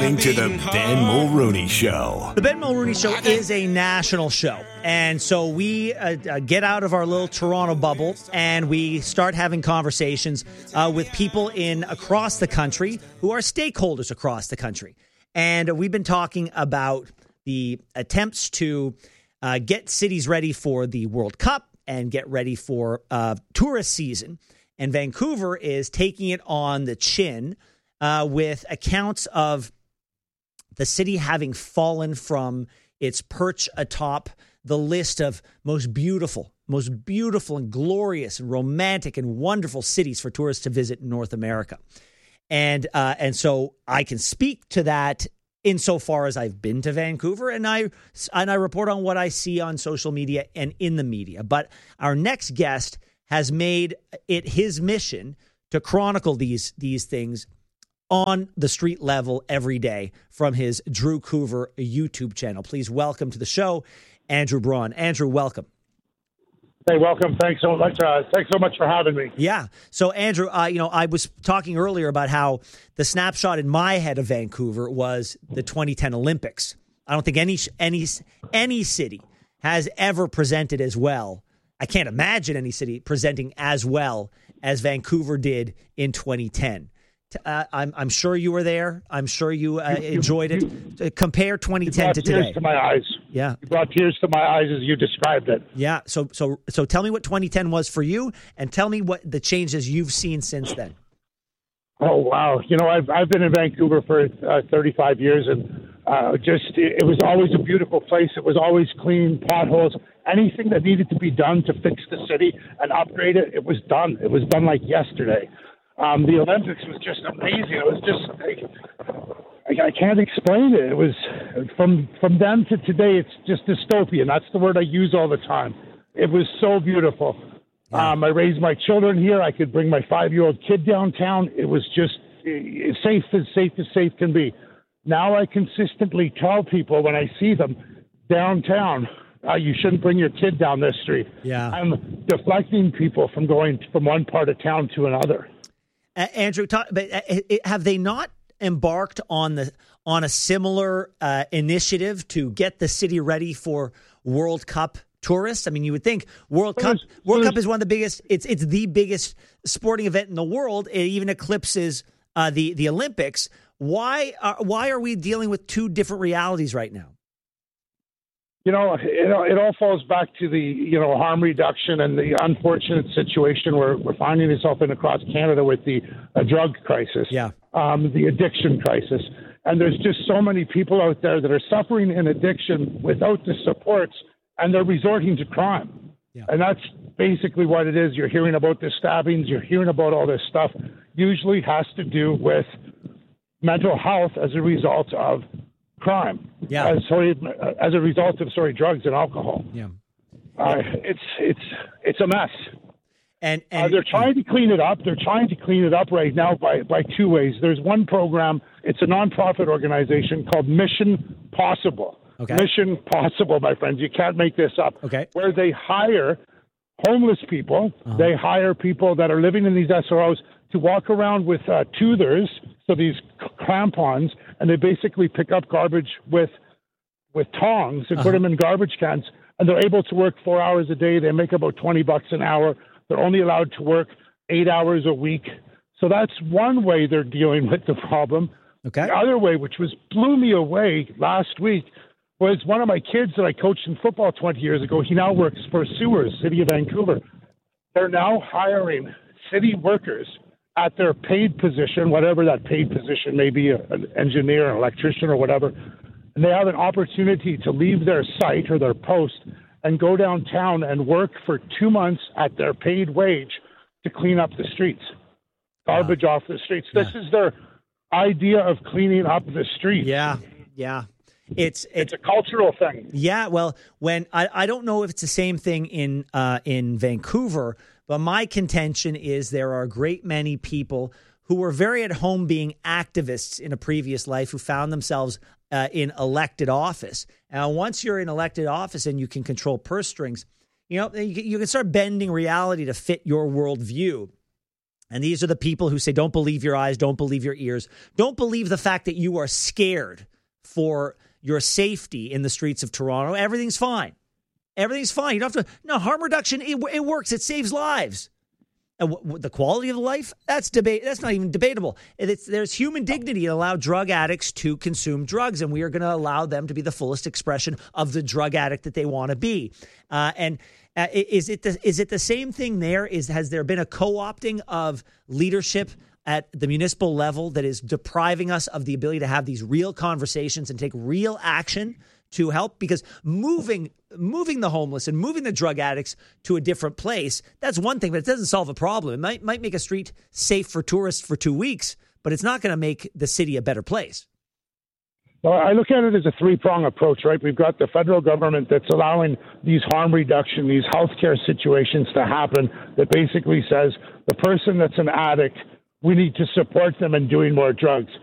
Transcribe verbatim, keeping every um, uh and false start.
listening to the Ben Mulrooney Show. The Ben Mulrooney Show is a national show. And so we uh, uh, get out of our little Toronto bubble and we start having conversations uh, with people in across the country who are stakeholders across the country. And we've been talking about the attempts to uh, get cities ready for the World Cup and get ready for uh, tourist season. And Vancouver is taking it on the chin uh, with accounts of the city having fallen from its perch atop the list of most beautiful, most beautiful and glorious and romantic and wonderful cities for tourists to visit in North America. And uh, and so I can speak to that insofar as I've been to Vancouver, and I and I report on what I see on social media and in the media. But our next guest has made it his mission to chronicle these these things on the street level every day from his Drew Coover YouTube channel. Please welcome to the show, Andrew Braun. Andrew, welcome. Hey, welcome. Thanks so much. Uh, thanks so much for having me. Yeah. So, Andrew, uh, you know, I was talking earlier about how the snapshot in my head of Vancouver was the twenty ten Olympics. I don't think any any any city has ever presented as well. I can't imagine any city presenting as well as Vancouver did in twenty ten. Uh, I'm, I'm sure you were there. I'm sure you, uh, you enjoyed you, it. Uh, compare twenty ten to today. Tears to my eyes. Yeah, you brought tears to my eyes as you described it. Yeah. So so so tell me what twenty ten was for you, and tell me what the changes you've seen since then. Oh wow! You know, I've I've been in Vancouver for uh, thirty-five years, and uh, just it, it was always a beautiful place. It was always clean, potholes, anything that needed to be done to fix the city and upgrade it. It was done. It was done like yesterday. Um, the Olympics was just amazing. It was just, I, I can't explain it. It was, from from then to today, it's just dystopian. That's the word I use all the time. It was so beautiful. Yeah. Um, I raised my children here. I could bring my five-year-old kid downtown. It was just uh, safe as safe as safe can be. Now I consistently tell people when I see them downtown, uh, you shouldn't bring your kid down this street. Yeah. I'm deflecting people from going from one part of town to another. Uh, Andrew, talk, but uh, have they not embarked on the on a similar uh, initiative to get the city ready for World Cup tourists? I mean, you would think World Cup World Cup is one of the biggest. It's it's the biggest sporting event in the world. It even eclipses uh, the the Olympics. Why are, why are we dealing with two different realities right now? You know, it, it all falls back to the, you know, harm reduction and the unfortunate situation where we're finding ourselves in across Canada with the uh, drug crisis, yeah, um, the addiction crisis. And there's just so many people out there that are suffering in addiction without the supports, and they're resorting to crime. Yeah. And that's basically what it is. You're hearing about the stabbings. You're hearing about all this stuff. Usually has to do with mental health as a result of crime. Yeah. As, sorry, as a result of sorry drugs and alcohol. Yeah. Uh, it's it's it's a mess. And, and uh, they're trying to clean it up. They're trying to clean it up right now by by two ways. There's one program. It's a nonprofit organization called Mission Possible. Okay. Mission Possible, my friends. You can't make this up. Okay. Where they hire homeless people. Uh-huh. They hire people that are living in these S R Os to walk around with uh, toothers, so these crampons, and they basically pick up garbage with with tongs and uh-huh. put them in garbage cans, and they're able to work four hours a day. They make about twenty bucks an hour. They're only allowed to work eight hours a week. So that's one way they're dealing with the problem. Okay. The other way, which was blew me away last week, was one of my kids that I coached in football twenty years ago. He now works for Sewers, City of Vancouver. They're now hiring city workers at their paid position, whatever that paid position may be, an engineer, an electrician, or whatever, and they have an opportunity to leave their site or their post and go downtown and work for two months at their paid wage to clean up the streets, garbage yeah. off the streets. This yeah. is their idea of cleaning up the streets. Yeah, yeah. It's, it's it's a cultural thing. Yeah, well, when I, I don't know if it's the same thing in uh, in Vancouver, but my contention is there are a great many people who were very at home being activists in a previous life who found themselves uh, in elected office. And once you're in elected office and you can control purse strings, you know, you, you can start bending reality to fit your worldview. And these are the people who say, don't believe your eyes, don't believe your ears. Don't believe the fact that you are scared for your safety in the streets of Toronto. Everything's fine. Everything's fine. You don't have to. No, harm reduction, it, it works. It saves lives. And w- w- the quality of life, that's debate. That's not even debatable. It's, there's human dignity to allow drug addicts to consume drugs, and we are going to allow them to be the fullest expression of the drug addict that they want to be. Uh, and uh, is it the, is it the same thing there? Is has there been a co-opting of leadership at the municipal level that is depriving us of the ability to have these real conversations and take real action to help? Because moving moving the homeless and moving the drug addicts to a different place, that's one thing, but it doesn't solve a problem. It might might make a street safe for tourists for two weeks, but it's not going to make the city a better place. Well, I look at it as a three-prong approach, right? We've got the federal government that's allowing these harm reduction, these healthcare situations to happen, that basically says the person that's an addict, we need to support them in doing more drugs.